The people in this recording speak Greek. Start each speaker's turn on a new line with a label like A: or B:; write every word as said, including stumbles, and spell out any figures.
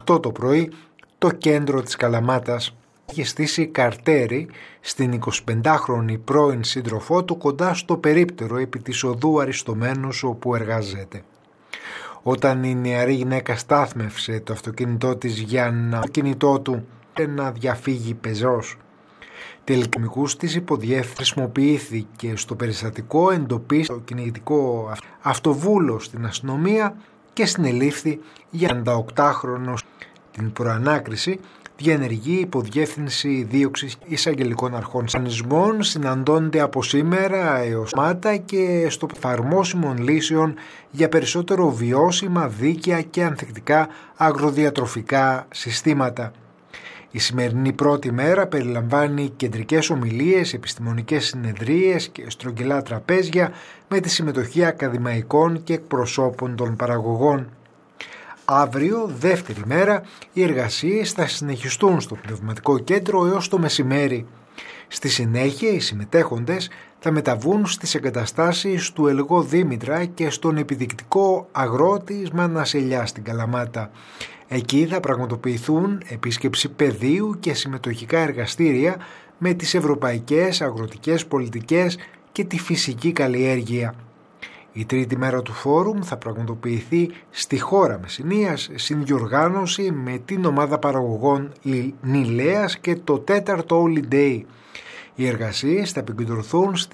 A: οκτώ το πρωί το κέντρο της Καλαμάτας είχε στήσει καρτέρι στην εικοσιπεντάχρονη πρώην σύντροφό του κοντά στο περίπτερο επί της οδού Αριστομένους όπου εργάζεται. Όταν η νεαρή γυναίκα στάθμευσε το αυτοκίνητό της για να το κινητό του να διαφύγει πεζός, τελικομικούς της υποδιεύθυνση χρησιμοποιήθηκε στο περιστατικό, εντοπίστηκε το κυνηγητικό αυτοβούλο στην αστυνομία και συνελήφθη για ενενήντα την προανάκριση διενεργεί υποδιεύθυνση δίωξης εισαγγελικών αρχών. Σανισμών συναντώνται από σήμερα έως μάτα και στο εφαρμόσιμων λύσεων για περισσότερο βιώσιμα, δίκαια και ανθεκτικά αγροδιατροφικά συστήματα. Η σημερινή πρώτη μέρα περιλαμβάνει κεντρικές ομιλίες, επιστημονικές συνεδρίες και στρογγυλά τραπέζια με τη συμμετοχή ακαδημαϊκών και εκπροσώπων των παραγωγών. Αύριο, δεύτερη μέρα, οι εργασίες θα συνεχιστούν στο πνευματικό κέντρο έως το μεσημέρι. Στη συνέχεια, οι συμμετέχοντες θα μεταβούν στις εγκαταστάσεις του Ελγό Δήμητρα και στον επιδεικτικό αγρότη Μανασελιά στην Καλαμάτα. Εκεί θα πραγματοποιηθούν επίσκεψη πεδίου και συμμετοχικά εργαστήρια με τις ευρωπαϊκές αγροτικές πολιτικές και τη φυσική καλλιέργεια. Η τρίτη μέρα του φόρουμ θα πραγματοποιηθεί στη χώρα Μεσσηνίας, συνδιοργάνωση με την ομάδα παραγωγών Νηλέας και το τέταρτο All Day. Οι εργασίες θα επικεντρωθούν στη